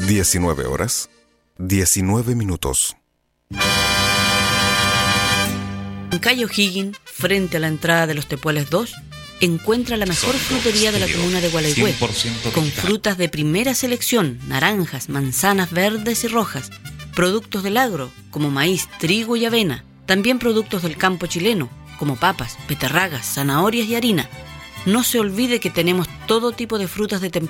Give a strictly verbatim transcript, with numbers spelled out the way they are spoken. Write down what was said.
diecinueve horas, diecinueve minutos. En calle O'Higgins, frente a la entrada de los Tepuales dos, encuentra la mejor frutería de la comuna de Gualeguay, con frutas de primera selección, naranjas, manzanas verdes y rojas, productos del agro, como maíz, trigo y avena, también productos del campo chileno, como papas, beterragas, zanahorias y harina. No se olvide que tenemos todo tipo de frutas de temporada